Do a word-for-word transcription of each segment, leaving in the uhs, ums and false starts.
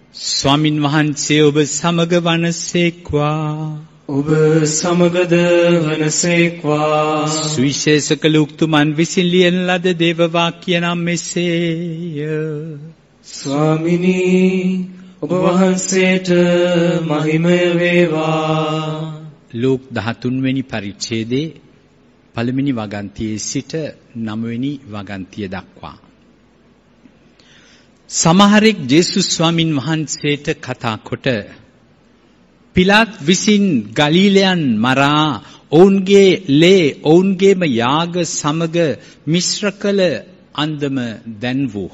ස්වාමින් වහන්සේ ඔබ සමග වනසේක්වා. ඔබ සමගද වනසේක්වා. සුවිශේෂක ලූක්තුමන් විසින් ලියන ලද දේව වාක්‍ය නම් මෙසේය. ස්වාමිනී ඔබ වහන්සේට මහිමය වේවා. ලූක් දහතුන් වෙනි පරිච්ඡේදයේ පළවෙනි වගන්තියේ සිට නවවෙනි වගන්තිය දක්වා. සමහරෙක් ජේසුස් ස්වාමින් වහන්සේට කතා කොට පිලාත් විසින් ගලීලයන් මරා ඔවුන්ගේ ලේ ඔවුන්ගේම යාග සමග මිශ්‍ර කළ අන්දම දැන්වූහ.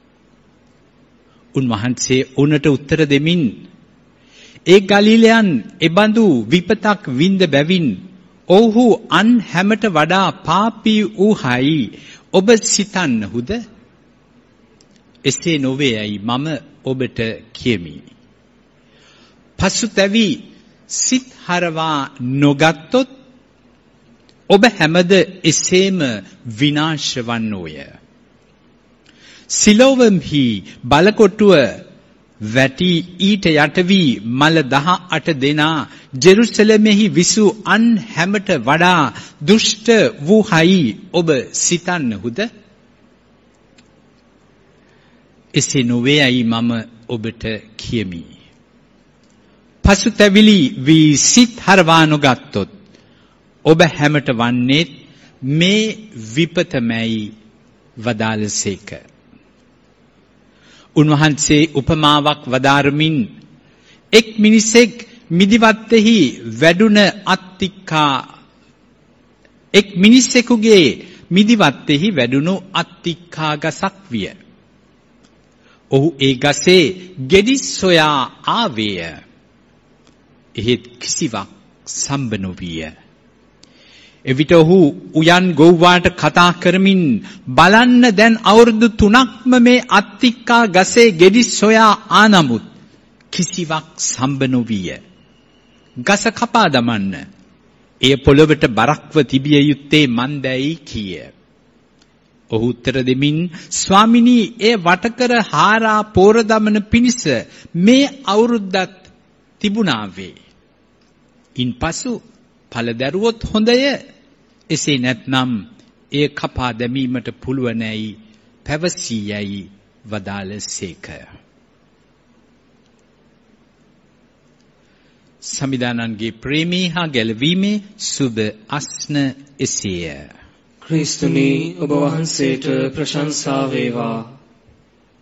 උන්වහන්සේ උනට උත්තර දෙමින් ඒ ගලීලයන් එබඳු විපතක් වින්ද බැවින් ඔව්හු අන් හැමට වඩා පාපී වූහයි ඔබ සිතන්නහුද? එසේ නොවේයයි මම ඔබට කියමි. පසුතැවි සිත් හරවා නොගත්තොත් ඔබ හැමද එසේම විනාශ වන්නෝය. සිලෝවම්හි බලකොටුව වැටි ඊට යට වී මල දහ අට දෙනා ජෙරුසලමෙහි විසු අන් හැමට වඩා දුෂ්ට වූහයි ඔබ සිතන්නහුද? එසේ නොවේයයි මම ඔබට කියමි. පසුතැවිලි වී සිත් හරවා නොගත්තොත් ඔබ හැමට වන්නේ මේ විපතමයි වදාළසේක. උන්වහන්සේ උපමාවක් වදාරමින් එක් මිනිසෙක් මිදිවත්තෙහි වැඩුණ අත්තික්කා එක් මිනිසෙකුගේ මිදිවත්තෙහි වැඩුණු අත්තික්කා ගසක් විය. ඔහු ඒ ගසේ ගෙඩි සොයා ආවේය. එහෙත් කිසිවක් සම්බ නොවිය. එවිට ඔහු උයන් ගොව්වාට කතා කරමින් බලන්න දැන් අවුරුදු තුනක්ම මේ අත්තික්කා ගසේ ගෙඩි සොයා ආනමුත් කිසිවක් සම්බ නොවිය. ගස කපා දමන්න. එය පොළොවට බරක්ව තිබිය යුත්තේ මන්දැයි කීය. ඔහු උත්තර දෙමින් ස්වාමිනී ඒ වටකර හාරා පෝර දමන පිණිස මේ අවුරුද්දත් තිබුණාවේ. ඉන්පසු ඵල දැරුවොත් හොඳය. එසේ නැත්නම් ඒ කපා දැමීමට පුළුවනැයි පැවසීයයි වදාළසේක. සමිදානන්ගේ ප්‍රේමී හා ගැලවීමේ සුබ අස්න එසේය. ක්‍රිස්තුනි ඔබ වහන්සේට ප්‍රශංසා වේවා.